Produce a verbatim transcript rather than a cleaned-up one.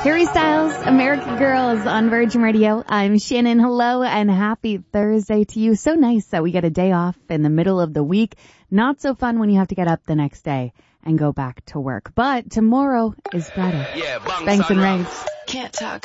Harry Styles, American Girls on Virgin Radio. I'm Shannon. Hello and happy Thursday to you. So nice that we get a day off in the middle of the week. Not so fun when you have to get up the next day and go back to work. But tomorrow is Friday. Yeah, Banks and Ranks. Can't talk.